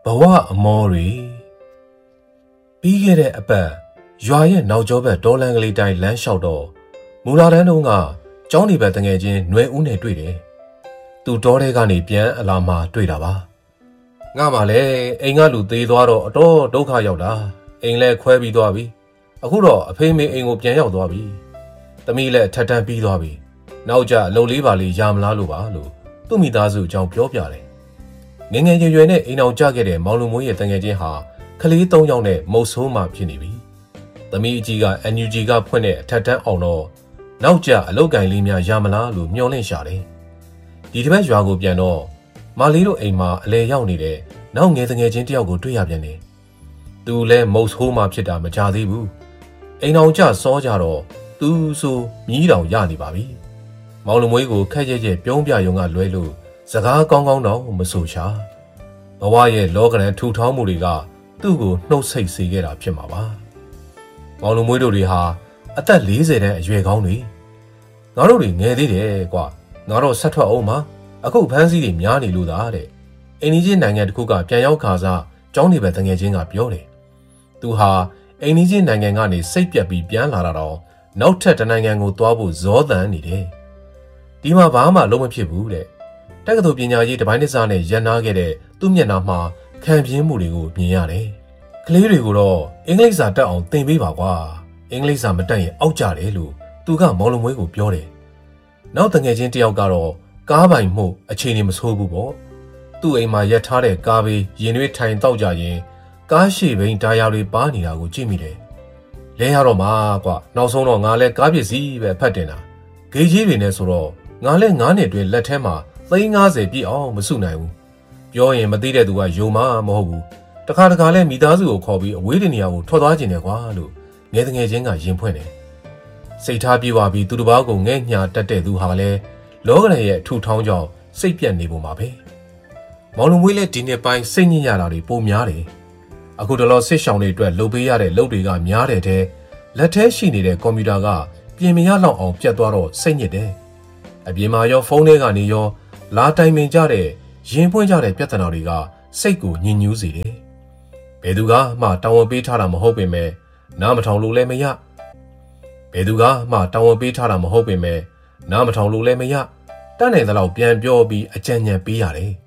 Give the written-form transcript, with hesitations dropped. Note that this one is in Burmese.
ဘဝအမောတွေပြီးခဲ့တဲ့အပတ်ရွာရဲ့နောက်ကျောဘက်ဒေါ်လန်ကလေးတိုင်းလမ်းလျှောက်တော့မူလာတန်းတုန်းကကျောင်းနေဘက်တငယ်ချင်းຫນွယ်ဦးနဲ့တွေ့တယ်။သူတောထဲကနေပြန်အလာမှတွေ့တာပါ။ငါမှလည်းအိမ်ကလူသေးသွားတော့အတော့ဒုက္ခရောက်တာ။အိမ်လည်းခွဲပြီးသွားပြီ။အခုတော့အဖေမေအိမ်ကိုပြန်ရောက်သွားပြီ။သမီးလည်းထက်တန်းပြီးသွားပြီ။နောက်ကျအလုပ်လေးပါလေးရမလားလို့ပါလို့သူ့မိသားစုအကြောင်းပြောပြတယ်။ငငယ်ရွယ်နဲ့အိမ်အောင်ကြခဲ့တဲ့မောင်လူမွေးရဲ့တငယ်ချင်းဟာကလေး၃ယောက်နဲ့မုတ်ဆိုးမှဖြစ်နေပြီ။သမီးအကြီးက NUG ကဖွင့်တဲ့အထက်တန်းအောင်တော့နောက်ကျအလုတ်ကင်လေးများရမလားလို့မျှော်လင့်ရှာတယ်။ဒီတစ်ပတ်ရွာကိုပြန်တော့မလေးတို့အိမ်မှာအလဲရောက်နေတဲ့နောက်ငယ်တငယ်ချင်းတယောက်ကိုတွေ့ရပြန်တယ်။သူလည်းမုတ်ဆိုးမှဖြစ်တာမကြသေးဘူး။အိမ်အောင်ကျစောကြတော့သူဆိုမြည်တောင်ရနေပါပြီ။မောင်လူမွေးကိုခက်ရဲရဲပြုံးပြယုံကလွဲလို့စကားကောင်းကောင်းတော့မဆိုချ။ဘဝရဲ့လောကရန်ထူထောင်မှုတွေကသူ့ကိုနှုတ်ဆက်စေခဲ့တာဖြစ်မှာပါ။မောင်လူမွေးတို့တွေဟာအသက်40တန်းအရွယ်ကောင်းတွေငါတို့တွေငယ်သေးတယ်ကွာငါတို့ဆက်ထွက်အောင်ပါအခုဖမ်းဆီးတွေများနေလို့သားတဲ့အိန္ဒိချင်းနိုင်ငံတစ်ခုကပြန်ရောက်ခါစားကျောင်းနေပဲတငယ်ချင်းကပြောတယ်သူဟာအိန္ဒိချင်းနိုင်ငံကနေစိတ်ပြက်ပြီးပြန်လာတာတော့နောက်ထပ်တနိုင်ငံကိုသွားဖို့ဇောသန်နေတယ်ဒီမှာဘာမှလုံးမဖြစ်ဘူးတဲ့တက္ကသိုလ်ပညာရေးတပိုင်းတစ်စားနဲ့ရန်နာခဲ့တဲ့သူ့မျက်နှာမှာခံပြင်းမှုတွေကိုမြင်ရတယ်ကလေးတွေကိုတော့အင်္ဂလိပ်စာတတ်အောင်သင်ပေးပါကွာအင်္ဂလိပ်စာမတတ်ရင်အောက်ကြတယ်လို့သူကမောင်လုံးမွေးကိုပြောတယ်နောက်တငယ်ချင်းတယောက်ကတော့ကားပိုင်မှုအခြေအနေမဆိုးဘူးပေါ့သူ့အိမ်မှာရက်ထားတဲ့ကားဘေးရင်သွေးထိုင်တောက်ကြရင်ကားရှေ့ဘိန်းတာယာတွေပါနေတာကိုကြည့်မိတယ်လဲရတော့မှာကွာနောက်ဆုံးတော့ငါလဲကားပစ္စည်းပဲဖတ်တင်တာဂေးကြီးတွေနဲ့ဆိုတော့ငါလဲ9နှစ်တွင်လက်ထဲမှာ350ပြည့်အောင်မစုနိုင်ဘူးပြောရင်မသိတဲ့သူကယုံမှာမဟုတ်ဘူးတခါတခါလဲမိသားစုကိုခေါ်ပြီးအဝေးတင်နေရာကိုထွက်သွားခြင်းတယ်ကွာလို့ငယ်တငယ်ချင်းကရင်ဖွင့်တယ်စိတ်ထားပြေပါပြီးသူတစ်ပါးကိုငဲ့ညာတက်တဲ့သူဟာလည်းလောကရန်ရဲ့ထူထောင်းကြောင့်စိတ်ပြတ်နေပုံပါပဲမောင်လူမွေးလည်းဒီနှစ်ပိုင်းစိတ်ညစ်ရတာတွေပိုများတယ်အခုတော့ဆစ်ရှောင်းတွေအတွက်လုပ်ပေးရတဲ့လုပ်တွေကများတယ်တဲ့လက်ထဲရှိနေတဲ့ကွန်ပျူတာကပြင်မရလောက်အောင်ပြတ်သွားတော့စိတ်ညစ်တယ်အပြင်မှာရောဖုန်းထဲကနေရောလာတိုင်ပင်ကြတဲ့ရင်ပွင့်ကြတဲ့ပြဿနာတွေကစိတ်ကိုညစ်ညူးစေတယ်ဘယ်သူကမှတာဝန်ပေးထားတာမဟုတ်ပေမဲ့နားမထောင်လို့လည်းမရဘယ်သူကမှတာဝန်ပေးထားတာမဟုတ်ပေမဲ့နားမထောင်လို့လည်းမရတတ်နိုင်သလောက်ပြန်ပြောပြီးအကြံဉာဏ်ပေးရတယ်